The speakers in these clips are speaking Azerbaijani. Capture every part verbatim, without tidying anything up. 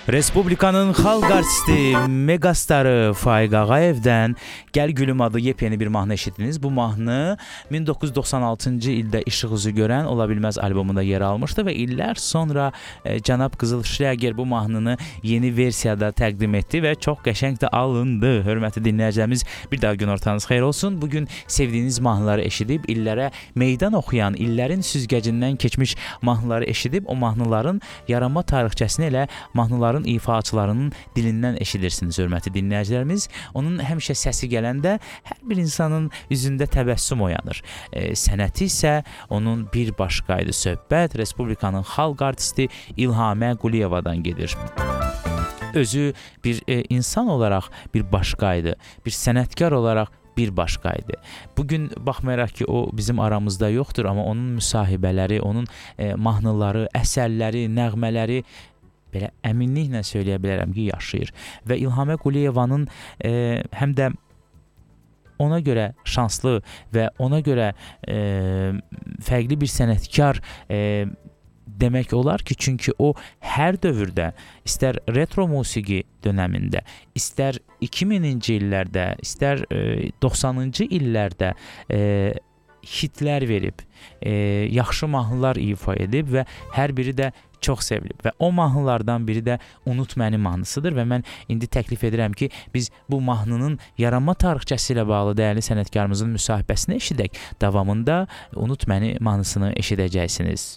Respublikanın xalq artisti, megastarı Faiq Ağayevdən Gəl Gülüm adlı yepyeni bir mahnı eşitdiniz. Bu mahnı min doqquz yüz doxsan altıncı ildə işıq üzü görən Ola Bilməz albomunda yer almışdı və illər sonra e, Cənab Qızıl Şləger bu mahnını yeni versiyada təqdim etdi və çox qəşəng də alındı. Hörmətli dinləyicilərimiz, bir daha gün ortanız xeyir olsun. Bugün sevdiyiniz mahnıları eşidib, illərə meydan oxuyan, illərin süzgəcindən keçmiş mahnıları eşidib, o mahnıların yaranma tarixçəsini elə mahnıların ifaçılarının dilindən eşidirsiniz, hörmətli dinləyicilərimiz. Onun həmişə səsi gələndə hər bir insanın üzündə təbəssüm oyanır. E, sənəti isə onun bir başqaydı. Söhbət Respublikanın xalq artisti İlhamə Quliyevadan gedir. Özü bir e, insan olaraq bir başqaydı, bir sənətkar olaraq bir başqaydı. Bugün baxmayaraq ki, o bizim aramızda yoxdur, amma onun müsahibələri, onun e, mahnıları, əsərləri, nəğmələri belə əminliklə söyləyə bilərəm ki, yaşayır. Və İlhamə Quliyevanın e, həm də ona görə şanslı və ona görə e, fərqli bir sənətkar e, demək olar ki, çünki o hər dövrdə, istər retro musiqi dönəmində, istər iki mininci illərdə, istər e, doxsanıncı illərdə e, hitlər verib, e, yaxşı mahnılar ifa edib və hər biri də çox sevilib və o mahnılardan biri də Unut Məni mahnısıdır və mən indi təklif edirəm ki, biz bu mahnının yaranma tarixçəsi ilə bağlı dəyərli sənətkarımızın müsahibəsini eşidək. Davamında Unut Məni mahnısını eşidəcəksiniz.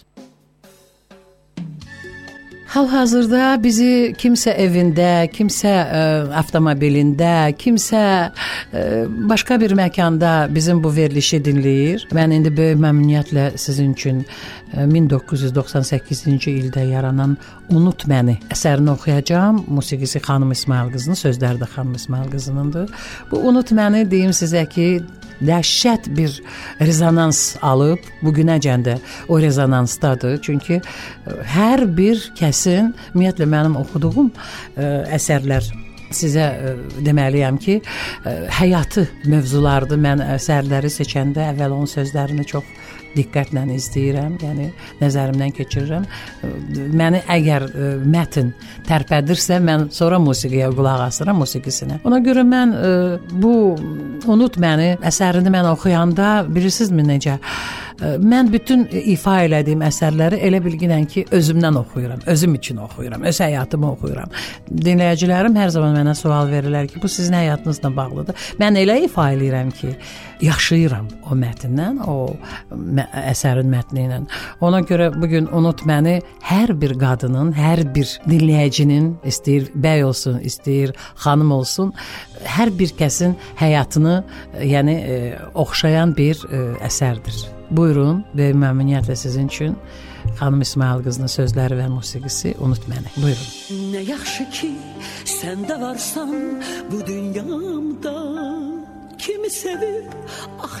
Hal-hazırda bizi kimsə evində, kimsə ə, avtomobilində, kimsə ə, başqa bir məkanda bizim bu verilişi dinləyir. Mən indi böyük məmnuniyyətlə sizin üçün ə, min doqquz yüz doxsan səkkizinci ildə yaranan Unut Məni əsərini oxuyacağam. Musiqisi xanım İsmayıl qızının, sözləri də xanım İsmayıl qızınındır. Bu Unut Məni deyim sizə ki, dəhşət bir rezonans alıb, bugünəcən də o rezonansdadır. Çünki hər bir kəsin, ümumiyyətlə mənim oxuduğum ə, əsərlər sizə ə, deməliyəm ki, ə, həyatı mövzulardır. Mən əsərləri seçəndə əvvəl onun sözlərini çox diqqətlə izləyirəm, yəni nəzərimdən keçirirəm. Məni əgər ə, mətn tərpədirsə, mən sonra musiqiyə qulaq asıram, musiqisinə. Ona görə mən ə, bu Unut Məni əsərini mən oxuyanda, bilirsinizmi necə? Ə, mən bütün ifa elədiyim əsərləri elə bilginən ki, özümdən oxuyuram, özüm üçün oxuyuram, öz həyatımı oxuyuram. Dinləyicilərim hər zaman mənə sual verirlər ki, bu sizin həyatınızla bağlıdır. Mən elə ifa eləyirəm ki, yaşayıram o mətndən, o mə əsərin mətni ilə. Ona görə bugün Unut Məni hər bir qadının, hər bir dinləyicinin, istəyir bəy olsun, istəyir xanım olsun, hər bir kəsin həyatını, yəni e, oxşayan bir e, əsərdir. Buyurun, böyük məmnuniyyətlə sizin üçün xanım İsmayıl qızının sözləri və musiqisi Unut Məni. Buyurun. Nə yaxşı ki, sən də varsan bu dünyamda, kimi sevib, ah